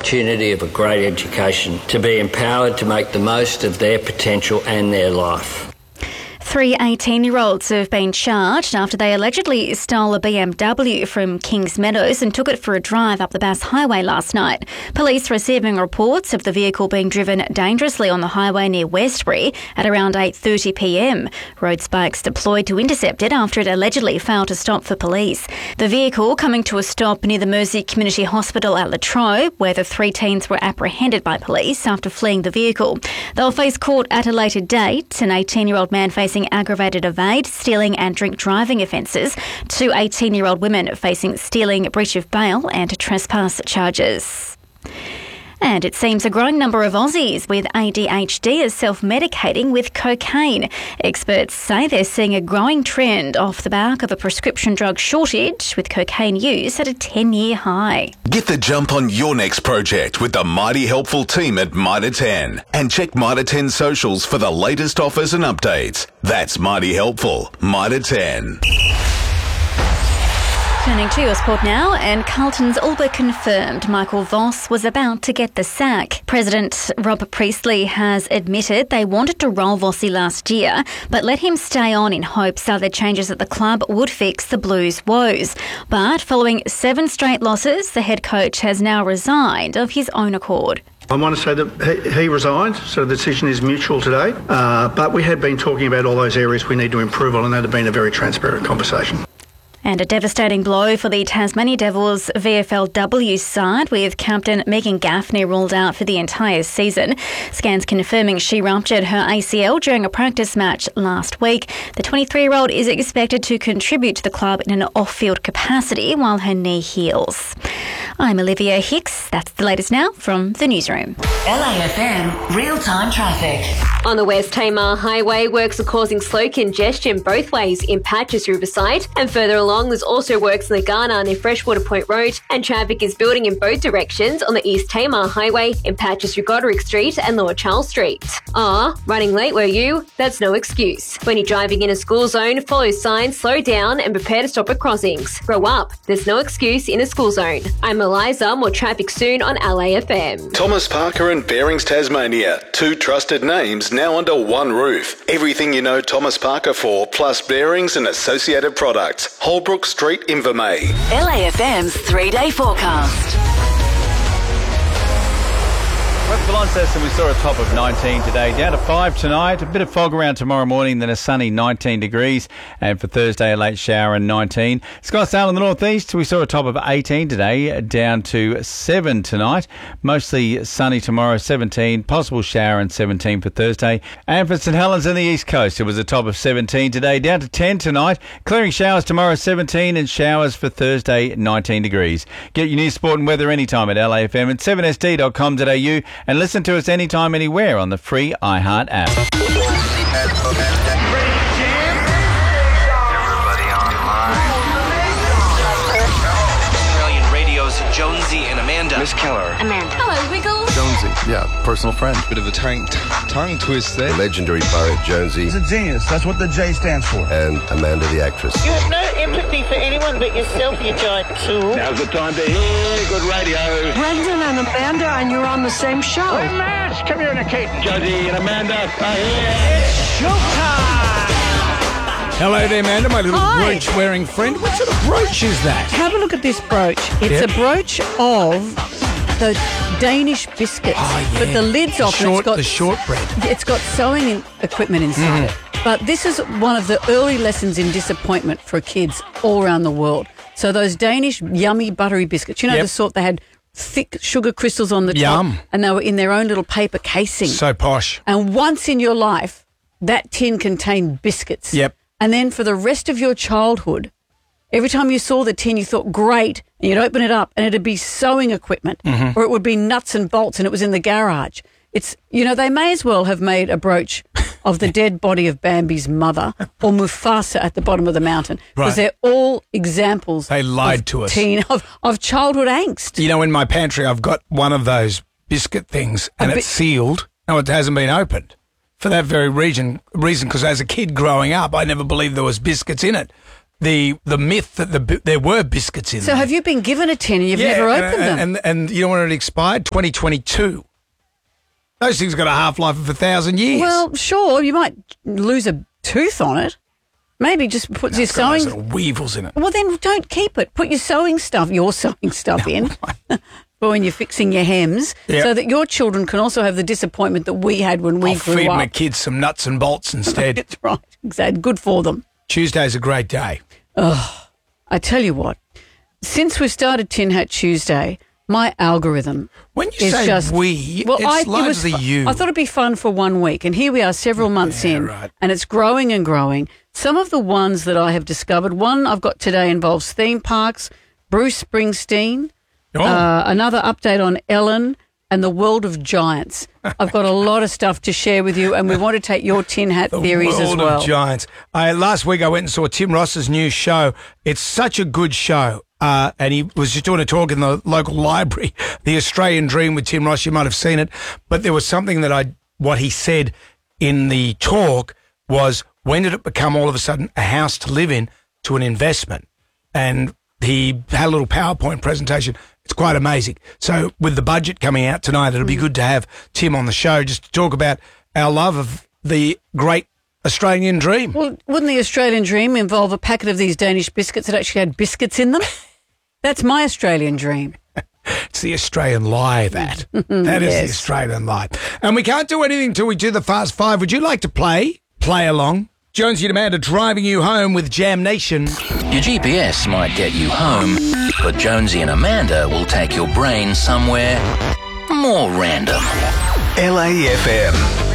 opportunity of a great education to be empowered to make the most of their potential and their life. 3 18-year-olds have been charged after they allegedly stole a BMW from Kings Meadows and took it for a drive up the Bass Highway last night. Police receiving reports of the vehicle being driven dangerously on the highway near Westbury at around 8:30 p.m. Road spikes deployed to intercept it after it allegedly failed to stop for police. The vehicle coming to a stop near the Mersey Community Hospital at Latrobe, where the 3 teens were apprehended by police after fleeing the vehicle. They'll face court at a later date. An 18-year-old man facing aggravated evade, stealing and drink driving offences. 2 18-year-old women facing stealing, breach of bail and trespass charges. And it seems a growing number of Aussies with ADHD are self-medicating with cocaine. Experts say they're seeing a growing trend off the back of a prescription drug shortage, with cocaine use at a 10-year high. Get the jump on your next project with the Mighty Helpful team at Mitre 10. And check Mitre 10 socials for the latest offers and updates. That's Mighty Helpful, Mitre 10. Turning to your sport now, and Carlton's all but confirmed Michael Voss was about to get the sack. President Rob Priestley has admitted they wanted to roll Vossi last year, but let him stay on in hopes other changes at the club would fix the Blues' woes. But following 7 straight losses, the head coach has now resigned of his own accord. I want to say that he resigned, so the decision is mutual today. But we had been talking about all those areas we need to improve on, and that had been a very transparent conversation. And a devastating blow for the Tasmania Devils VFLW side, with captain Megan Gaffney ruled out for the entire season. Scans confirming she ruptured her ACL during a practice match last week. The 23-year-old is expected to contribute to the club in an off-field capacity while her knee heals. I'm Olivia Hicks. That's the latest now from the newsroom. LAFM real-time traffic. On the West Tamar Highway, works are causing slow congestion both ways in Patches Riverside, and further along there's also works in the Ghana near Freshwater Point Road, and traffic is building in both directions on the East Tamar Highway in Patches through Goderick Street and Lower Charles Street. Running late were you? That's no excuse. When you're driving in a school zone, follow signs, slow down and prepare to stop at crossings. Grow up. There's no excuse in a school zone. I'm Eliza. More traffic soon on LAFM. Thomas Parker and Bearings Tasmania. 2 trusted names now under one roof. Everything you know Thomas Parker for, plus bearings and associated products. Holbrook Street, Invermay. LAFM's 3-day forecast. Weather Salon system, we saw a top of 19 today, down to 5 tonight. A bit of fog around tomorrow morning, then a sunny 19 degrees. And for Thursday, a late shower and 19. Scottsdale in the northeast, we saw a top of 18 today, down to 7 tonight. Mostly sunny tomorrow, 17. Possible shower and 17 for Thursday. And for St Helens in the east coast, it was a top of 17 today, down to 10 tonight. Clearing showers tomorrow, 17, and showers for Thursday, 19 degrees. Get your news, sport and weather anytime at LAFM and 7sd.com.au. And listen to us anytime, anywhere on the free iHeart app. Everybody online. Australian Radio's Jonesy and Amanda. Miss Keller. Amanda. Hello, Wiggle. Jonesy, yeah, personal friend. Bit of a tongue twist there. Legendary poet Jonesy. He's a genius. That's what the J stands for. And Amanda the actress. You have no empathy for anyone but yourself, you giant tool. Now's the time to hear good radio. Brendan and Amanda, and you're on the same show. We're mass communicating. Jonesy and Amanda are here. It's showtime! Hello there, Amanda, my little brooch-wearing friend. What sort of brooch is that? Have a look at this brooch. It's a brooch of the Danish biscuits, but the lid's off. The shortbread. It's got sewing equipment inside it. But this is one of the early lessons in disappointment for kids all around the world. So those Danish yummy buttery biscuits, the sort that had thick sugar crystals on the top, and they were in their own little paper casing. So posh. And once in your life, that tin contained biscuits. Yep. And then for the rest of your childhood, every time you saw the tin, you thought, great, and you'd open it up and it'd be sewing equipment, or it would be nuts and bolts and it was in the garage. It's, they may as well have made a brooch of the dead body of Bambi's mother or Mufasa at the bottom of the mountain, because they're all examples. They lied to us. Of childhood angst. In my pantry, I've got one of those biscuit things and it's sealed. No, it hasn't been opened. For that very reason, because as a kid growing up, I never believed there was biscuits in it. the myth that there were biscuits in So there. have you been given a tin and you've never opened them? And you know when it expired? 2022. Those things got a half-life of 1,000 years. Well, sure, you might lose a tooth on it. Maybe just put your It's got those sewing... little weevils in it. Well, then don't keep it. Put your sewing stuff in for when you're fixing your hems, Yep. so that your children can also have the disappointment that we had when we I'll grew feed up. my kids some nuts and bolts instead. That's right. Exactly. Good for them. Tuesday's a great day. I tell you what, since we started Tin Hat Tuesday, my algorithm When you is say just... we, it's largely you. I thought it'd be fun for 1 week, and here we are several months in, right. and it's growing and growing. Some of the ones that I have discovered, one I've got today involves theme parks, Bruce Springsteen, another update on Ellen, and the world of giants. I've got a lot of stuff to share with you, and we want to take your tin hat theories as well. The world of giants. Last week I went and saw Tim Ross's new show. It's such a good show. And he was just doing a talk in the local library, The Australian Dream with Tim Ross. You might have seen it. But there was something what he said in the talk was, when did it become all of a sudden a house to live in to an investment? And he had a little PowerPoint presentation. It's quite amazing. So with the budget coming out tonight, it'll be good to have Tim on the show just to talk about our love of the great Australian dream. Well, wouldn't the Australian dream involve a packet of these Danish biscuits that actually had biscuits in them? That's my Australian dream. It's the Australian lie, that. That is the Australian lie. And we can't do anything till we do the Fast Five. Would you like to play along? Jonesy and Amanda driving you home with Jam Nation. Your GPS might get you home, but Jonesy and Amanda will take your brain somewhere more random. LAFM.